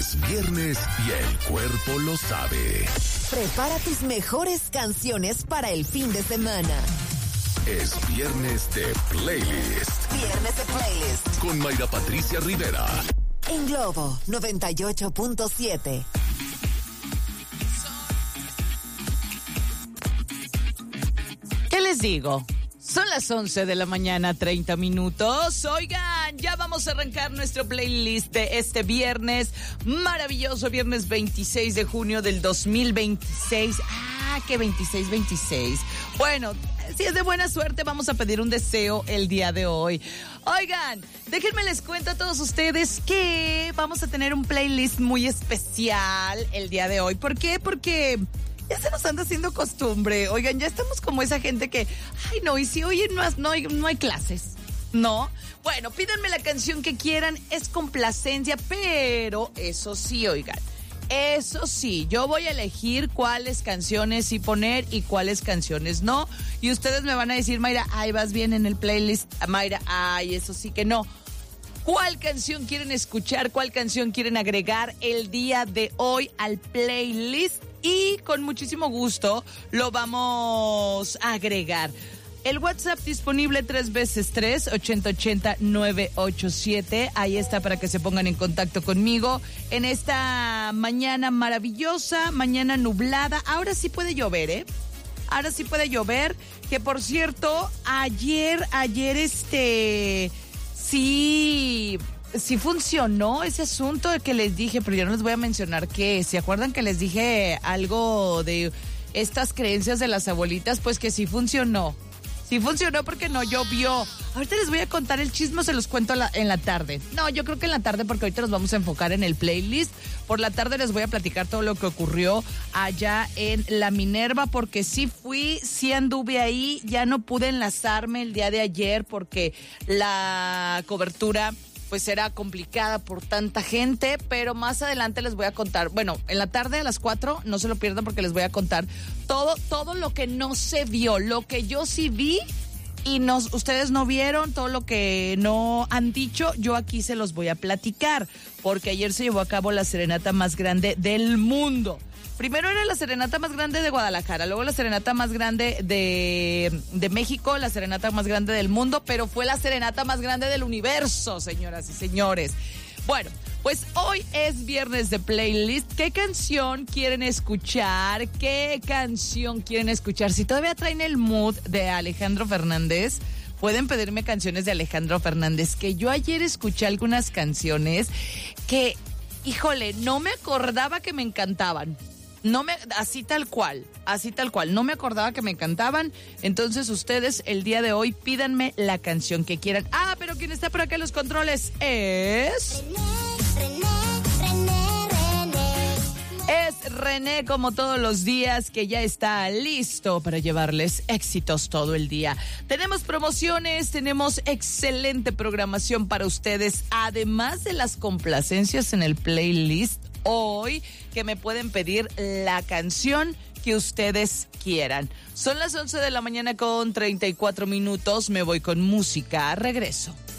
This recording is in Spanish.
Es viernes y el cuerpo lo sabe. Prepara tus mejores canciones para el fin de semana. Es viernes de playlist. Viernes de playlist. Con Mayra Patricia Rivera. En Globo 98.7. ¿Qué les digo? Son las 11 de la mañana, 30 minutos. Oigan, ya vamos a arrancar nuestro playlist de este viernes. Maravilloso, viernes 26 de junio del 2026. Que 26. Bueno, si es de buena suerte, vamos a pedir un deseo el día de hoy. Oigan, déjenme les cuento a todos ustedes que vamos a tener un playlist muy especial el día de hoy. ¿Por qué? Porque ya se nos anda haciendo costumbre. Oigan, ya estamos como esa gente que, y si hoy no hay clases, ¿no? Bueno, pídanme la canción que quieran, es complacencia, pero eso sí, oigan, eso sí, yo voy a elegir cuáles canciones sí poner y cuáles canciones no. Y ustedes me van a decir, Mayra, vas bien en el playlist. Mayra, eso sí que no. ¿Cuál canción quieren escuchar? ¿Cuál canción quieren agregar el día de hoy al playlist? Y con muchísimo gusto lo vamos a agregar. El WhatsApp disponible 3x3 880-987. Ahí está para que se pongan en contacto conmigo en esta mañana maravillosa, mañana nublada. Ahora sí puede llover, ¿eh? Ahora sí puede llover. Que por cierto, ayer sí funcionó ese asunto de que les dije, pero yo no les voy a mencionar qué. ¿Se acuerdan que les dije algo de estas creencias de las abuelitas? Pues que sí funcionó. Sí funcionó porque no llovió. Ahorita les voy a contar el chisme, se los cuento en la tarde. No, yo creo que en la tarde porque ahorita nos vamos a enfocar en el playlist. Por la tarde les voy a platicar todo lo que ocurrió allá en La Minerva porque sí anduve ahí. Ya no pude enlazarme el día de ayer porque la cobertura pues era complicada por tanta gente, pero más adelante les voy a contar. Bueno, en la tarde a las 4, no se lo pierdan porque les voy a contar todo lo que no se vio, lo que yo sí vi y ustedes no vieron, todo lo que no han dicho, yo aquí se los voy a platicar, porque ayer se llevó a cabo la serenata más grande del mundo. Primero era la serenata más grande de Guadalajara, luego la serenata más grande de México, la serenata más grande del mundo, pero fue la serenata más grande del universo, señoras y señores. Bueno, pues hoy es viernes de playlist. ¿Qué canción quieren escuchar? Si todavía traen el mood de Alejandro Fernández, pueden pedirme canciones de Alejandro Fernández, que yo ayer escuché algunas canciones que, híjole, no me acordaba que me encantaban. Así tal cual, no me acordaba que me cantaban. Entonces ustedes el día de hoy pídanme la canción que quieran. Pero quien está por acá en los controles es René, como todos los días, que ya está listo para llevarles éxitos todo el día. Tenemos promociones, tenemos excelente programación para ustedes, además de las complacencias en el playlist hoy, que me pueden pedir la canción que ustedes quieran. Son las 11 de la mañana con 34 minutos, me voy con música, regreso.